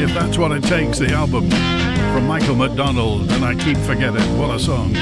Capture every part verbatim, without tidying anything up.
If That's What It Takes, the album from Michael McDonald, and I Keep Forgetting. What a song.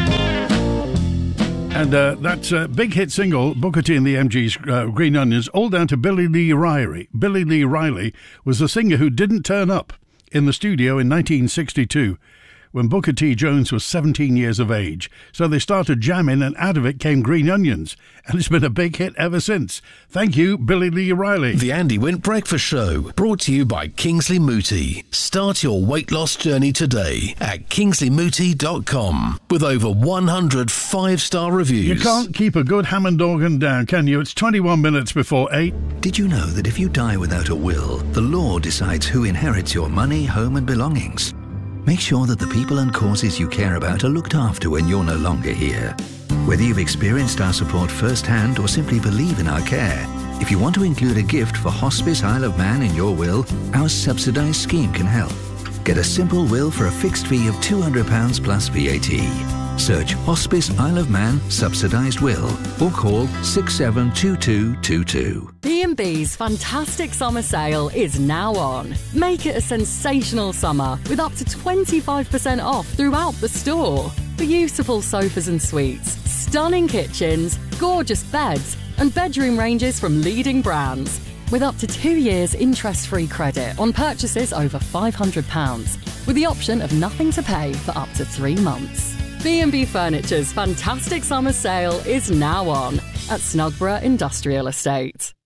And uh, that uh, big hit single, Booker T and the M Gs, uh, Green Onions, all down to Billy Lee Riley. Billy Lee Riley was the singer who didn't turn up in the studio in nineteen sixty-two when Booker T. Jones was seventeen years of age. So they started jamming, and out of it came Green Onions, and it's been a big hit ever since. Thank you, Billy Lee Riley. The Andy Wint Breakfast Show, brought to you by Kingsley Mooti. Start your weight loss journey today at kingsley mooti dot com with over one hundred five-star reviews. You can't keep a good Hammond organ down, can you? It's twenty-one minutes before eight. Did you know that if you die without a will, the law decides who inherits your money, home and belongings? Make sure that the people and causes you care about are looked after when you're no longer here. Whether you've experienced our support firsthand or simply believe in our care, if you want to include a gift for Hospice Isle of Man in your will, our subsidised scheme can help. Get a simple will for a fixed fee of two hundred pounds plus V A T. Search Hospice Isle of Man Subsidised Will or call six seven two two two two. B and B's fantastic summer sale is now on. Make it a sensational summer with up to twenty-five percent off throughout the store. Beautiful sofas and suites, stunning kitchens, gorgeous beds and bedroom ranges from leading brands. With up to two years interest-free credit on purchases over five hundred pounds, with the option of nothing to pay for up to three months. B and B Furniture's fantastic summer sale is now on at Snugborough Industrial Estate.